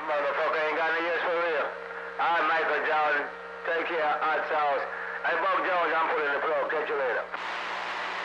Motherfucker ain't got no use for real. All right, Michael Jordan. Take care, hot sauce. Hey, Buck Jones, I'm pulling the plug. Catch you later.